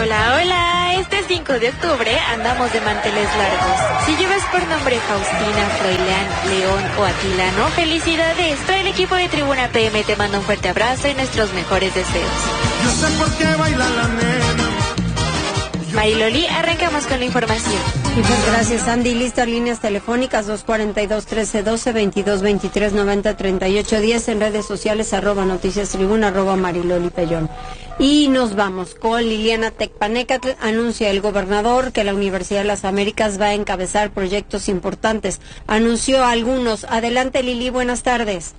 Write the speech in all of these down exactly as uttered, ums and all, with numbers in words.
Hola, hola, este cinco de octubre andamos de manteles largos. Si llevas por nombre Faustina, Froilán, León o Atilano, felicidades. Todo el equipo de Tribuna P M te manda un fuerte abrazo y nuestros mejores deseos. Yo sé por qué baila la nena. Mariloli, arrancamos con la información. Muchas gracias, Andy. Listo, líneas telefónicas dos cuarenta y dos, trece doce, veintidós veintitrés, noventa, treinta y ocho diez, en redes sociales, arroba Noticias Tribuna, arroba Mariloli Pellón. Y nos vamos con Liliana Tecpanecatl. Anuncia el gobernador que la Universidad de las Américas va a encabezar proyectos importantes. Anunció algunos. Adelante, Lili, buenas tardes.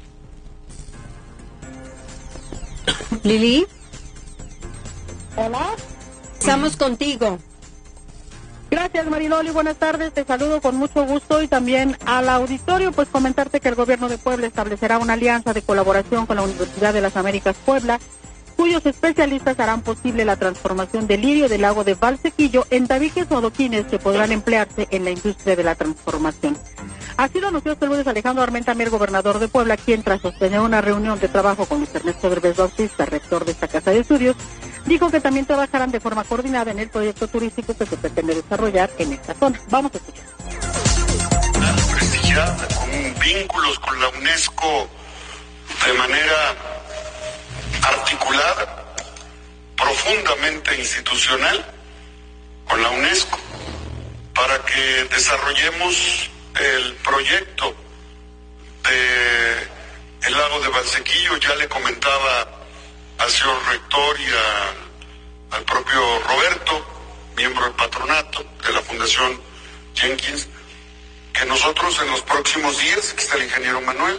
Lili. Hola. Estamos contigo. Gracias, Mariloli, buenas tardes, te saludo con mucho gusto y también al auditorio, pues comentarte que el gobierno de Puebla establecerá una alianza de colaboración con la Universidad de las Américas Puebla, cuyos especialistas harán posible la transformación del lirio del lago de Valsequillo en tabiques o adoquines que podrán emplearse en la industria de la transformación. Así lo anunció este lunes Alejandro Armenta Mier, gobernador de Puebla, quien tras sostener una reunión de trabajo con Luis Ernesto Derbez Bautista, rector de esta casa de estudios, dijo que también trabajarán de forma coordinada en el proyecto turístico que se pretende desarrollar en esta zona. Vamos a escuchar. Prestigiada, con vínculos con la UNESCO de manera articulada, profundamente institucional, con la UNESCO, para que desarrollemos el proyecto de el lago de Valsequillo. Ya le comentaba al señor rector y a, al propio Roberto, miembro del patronato de la Fundación Jenkins, que nosotros en los próximos días, aquí está el ingeniero Manuel.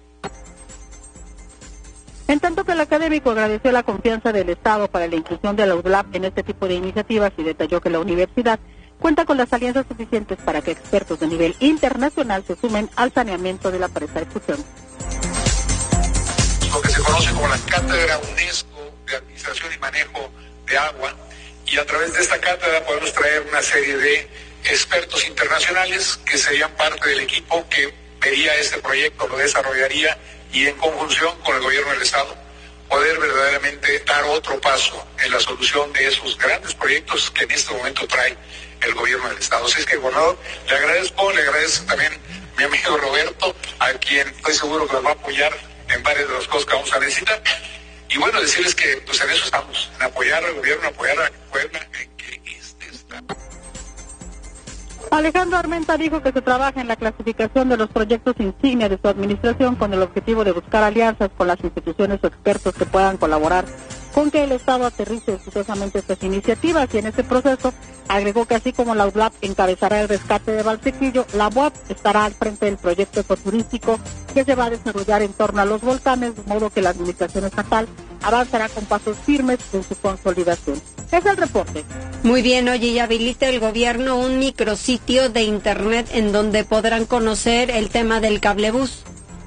En tanto que el académico agradeció la confianza del Estado para la inclusión de la U D L A P en este tipo de iniciativas y detalló que la universidad cuenta con las alianzas suficientes para que expertos de nivel internacional se sumen al saneamiento de la presa de Fusión. Lo que se conoce como la Cátedra UNESCO de Administración y Manejo de Agua, y a través de esta cátedra podemos traer una serie de expertos internacionales que serían parte del equipo que vería este proyecto, lo desarrollaría y en conjunción con el gobierno del Estado poder verdaderamente dar otro paso en la solución de esos grandes proyectos que en este momento trae el gobierno del Estado. Así es que, gobernador, le agradezco, le agradezco también a mi amigo Roberto, a quien estoy seguro que nos va a apoyar en varias de las cosas que vamos a necesitar. Y bueno, decirles que pues en eso estamos, en apoyar al gobierno, apoyar a Puebla, en que este está. Alejandro Armenta dijo que se trabaja en la clasificación de los proyectos insignia de su administración con el objetivo de buscar alianzas con las instituciones o expertos que puedan colaborar con que el Estado aterrice exitosamente estas iniciativas, y en este proceso agregó que así como la U D L A P encabezará el rescate de Valsequillo, la U A P estará al frente del proyecto ecoturístico que se va a desarrollar en torno a los volcanes, de modo que la administración estatal avanzará con pasos firmes en su consolidación. Es el reporte. Muy bien, oye, y habilita el gobierno un micrositio de internet en donde podrán conocer el tema del cablebús.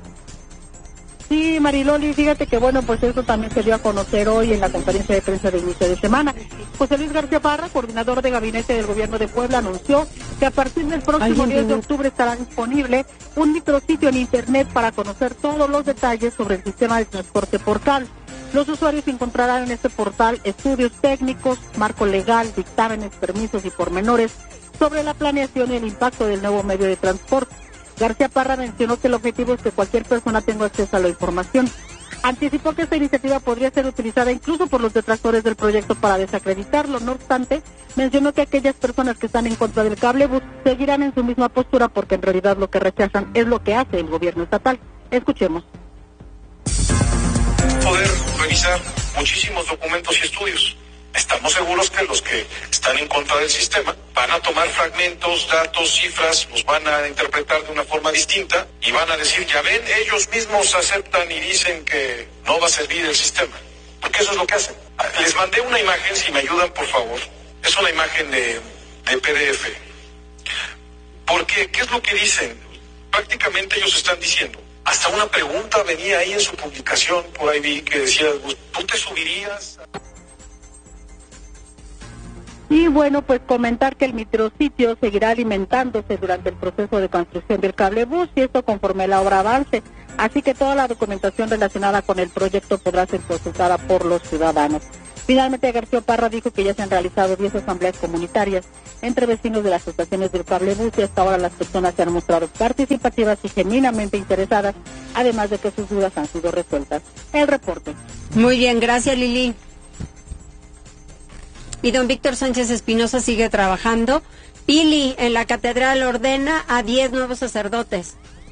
Sí, Mariloli, fíjate que bueno, pues eso también se dio a conocer hoy en la conferencia de prensa de inicio de semana. José Luis García Parra, coordinador de gabinete del gobierno de Puebla, anunció que a partir del próximo diez de octubre estará disponible un micrositio en internet para conocer todos los detalles sobre el sistema de transporte por cable. Los usuarios encontrarán en este portal estudios técnicos, marco legal, dictámenes, permisos y pormenores sobre la planeación y el impacto del nuevo medio de transporte. García Parra mencionó que el objetivo es que cualquier persona tenga acceso a la información. Anticipó que esta iniciativa podría ser utilizada incluso por los detractores del proyecto para desacreditarlo. No obstante, mencionó que aquellas personas que están en contra del cablebús seguirán en su misma postura porque en realidad lo que rechazan es lo que hace el gobierno estatal. Escuchemos. Poder revisar muchísimos documentos y estudios. Estamos seguros que los que están en contra del sistema van a tomar fragmentos, datos, cifras, los van a interpretar de una forma distinta y van a decir, ya ven, ellos mismos aceptan y dicen que no va a servir el sistema, porque eso es lo que hacen. Les mandé una imagen, si me ayudan por favor, es una imagen de, de P D F. Porque, ¿qué es lo que dicen? Prácticamente ellos están diciendo, hasta una pregunta venía ahí en su publicación, por ahí vi que decía, ¿tú te subirías? Y bueno, pues comentar que el micrositio seguirá alimentándose durante el proceso de construcción del cablebús y esto conforme la obra avance. Así que toda la documentación relacionada con el proyecto podrá ser consultada por los ciudadanos. Finalmente, García Parra dijo que ya se han realizado diez asambleas comunitarias entre vecinos de las estaciones del cablebús y hasta ahora las personas se han mostrado participativas y genuinamente interesadas, además de que sus dudas han sido resueltas. El reporte. Muy bien, gracias Lili. Y don Víctor Sánchez Espinosa sigue trabajando. Pili, en la catedral ordena a diez nuevos sacerdotes.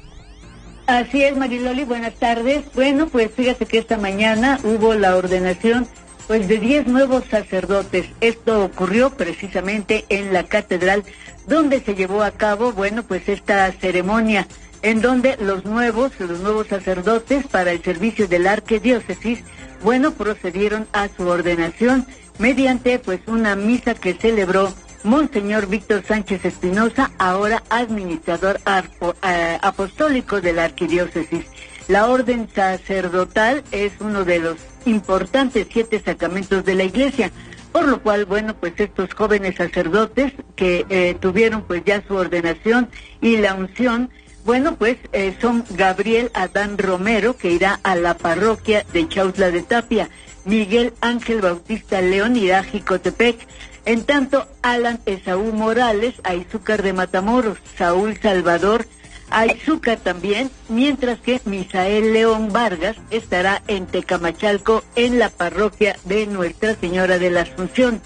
Así es, Mariloli, buenas tardes. Bueno, pues fíjate que esta mañana hubo la ordenación pues de diez nuevos sacerdotes. Esto ocurrió precisamente en la catedral, donde se llevó a cabo, bueno, pues esta ceremonia, en donde los nuevos, los nuevos sacerdotes para el servicio de la arquidiócesis, bueno, procedieron a su ordenación mediante pues una misa que celebró Monseñor Víctor Sánchez Espinosa, ahora administrador arpo, eh, apostólico de la arquidiócesis. La orden sacerdotal es uno de los importantes siete sacramentos de la Iglesia, por lo cual, bueno, pues estos jóvenes sacerdotes que eh, tuvieron pues ya su ordenación y la unción, bueno, pues eh, son Gabriel Adán Romero, que irá a la parroquia de Chautla de Tapia, Miguel Ángel Bautista León irá a Jicotepec, en tanto Alan Esaú Morales a Izúcar de Matamoros, Saúl Salvador a Izúcar también, mientras que Misael León Vargas estará en Tecamachalco en la parroquia de Nuestra Señora de la Asunción.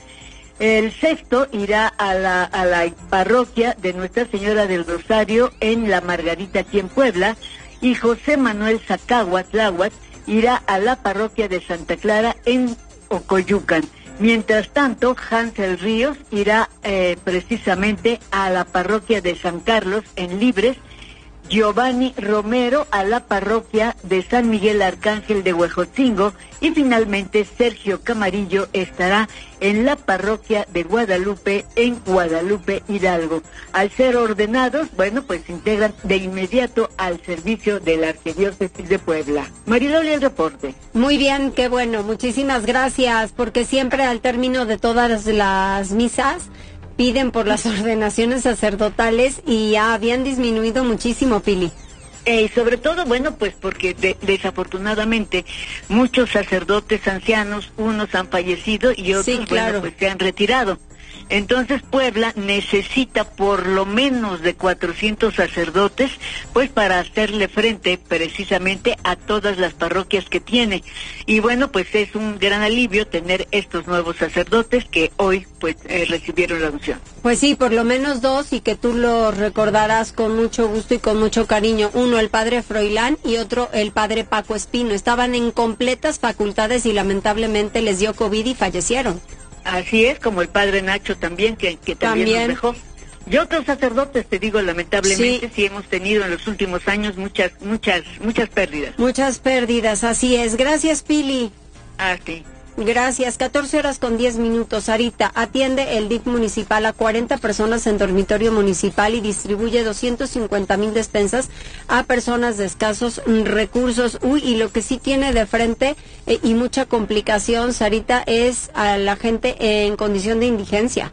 El sexto irá a la, a la parroquia de Nuestra Señora del Rosario en La Margarita aquí en Puebla, y José Manuel Zacagua Tláhuac irá a la parroquia de Santa Clara en Ocoyucan. Mientras tanto, Hansel Ríos irá eh, precisamente a la parroquia de San Carlos en Libres, Giovanni Romero a la parroquia de San Miguel Arcángel de Huejotzingo, y finalmente Sergio Camarillo estará en la parroquia de Guadalupe en Guadalupe Hidalgo. Al ser ordenados, bueno, pues se integran de inmediato al servicio de la Arquidiócesis de Puebla. Mariloli, el reporte. Muy bien, qué bueno, muchísimas gracias, porque siempre al término de todas las misas piden por las ordenaciones sacerdotales y ya habían disminuido muchísimo, Pili. Eh, y sobre todo, bueno, pues porque de, desafortunadamente muchos sacerdotes ancianos, unos han fallecido y otros, sí, claro, bueno, pues se han retirado. Entonces Puebla necesita por lo menos de cuatrocientos sacerdotes, pues para hacerle frente precisamente a todas las parroquias que tiene. Y bueno, pues es un gran alivio tener estos nuevos sacerdotes que hoy pues eh, recibieron la unción. Pues sí, por lo menos dos, y que tú lo recordarás con mucho gusto y con mucho cariño. Uno, el padre Froilán, y otro, el padre Paco Espino. Estaban en completas facultades y lamentablemente les dio COVID y fallecieron. Así es, como el padre Nacho también, que, que también, también nos dejó. Y otros sacerdotes, te digo, lamentablemente, sí. sí hemos tenido en los últimos años muchas, muchas, muchas pérdidas. Muchas pérdidas, así es. Gracias, Pili. Ah, sí. Gracias. catorce horas con diez minutos. Sarita, atiende el D I F municipal a cuarenta personas en dormitorio municipal y distribuye doscientos cincuenta mil despensas a personas de escasos recursos. Uy, y lo que sí tiene de frente eh, y mucha complicación, Sarita, es a la gente en condición de indigencia.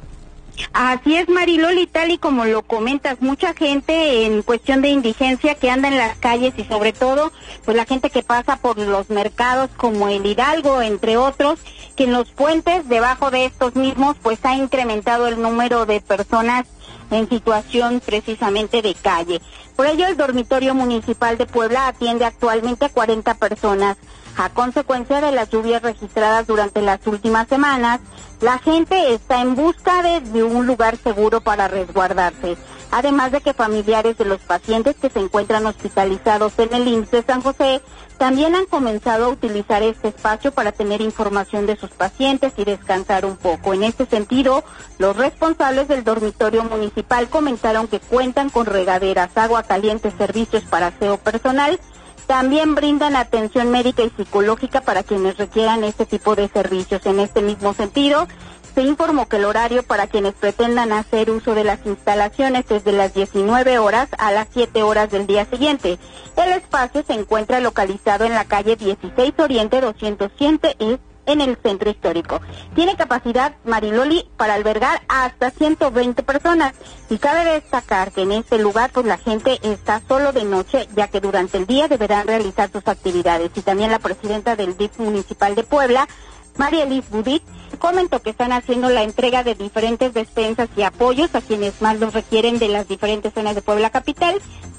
Así es, Mariloli, tal y como lo comentas, mucha gente en cuestión de indigencia que anda en las calles y sobre todo, pues la gente que pasa por los mercados como el Hidalgo, entre otros, que en los puentes debajo de estos mismos, pues ha incrementado el número de personas en situación precisamente de calle. Por ello, el dormitorio municipal de Puebla atiende actualmente a cuarenta personas. A consecuencia de las lluvias registradas durante las últimas semanas, la gente está en busca de, de un lugar seguro para resguardarse. Además de que familiares de los pacientes que se encuentran hospitalizados en el I M S S de San José también han comenzado a utilizar este espacio para tener información de sus pacientes y descansar un poco. En este sentido, los responsables del dormitorio municipal comentaron que cuentan con regaderas, agua caliente, servicios para aseo personal. También brindan atención médica y psicológica para quienes requieran este tipo de servicios. En este mismo sentido, se informó que el horario para quienes pretendan hacer uso de las instalaciones es de las diecinueve horas a las siete horas del día siguiente. El espacio se encuentra localizado en la calle dieciséis Oriente doscientos siete en el centro histórico. Tiene capacidad, Mariloli, para albergar hasta ciento veinte personas. Y cabe destacar que en este lugar pues la gente está solo de noche, ya que durante el día deberán realizar sus actividades. Y también la presidenta del D I F municipal de Puebla María Liz Budit, comentó que están haciendo la entrega de diferentes despensas y apoyos a quienes más los requieren de las diferentes zonas de Puebla capital,